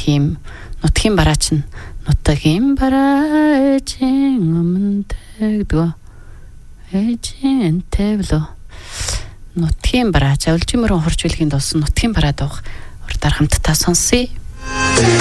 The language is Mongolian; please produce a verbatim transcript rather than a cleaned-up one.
тийм нутгийн бараач нь нутгийн бараа ээжийн өмнөд гэдэг. Ээжийн тэвлөө. Нутгийн бараач Улжимөрөн хурж билгийн дуусан нутгийн бараа дуух урдаар хамтдаа сонсъё.